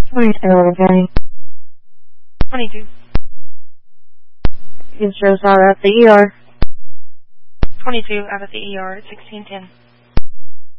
Alright, County. 22. Intros are at the ER. 22 out of the ER at 1610.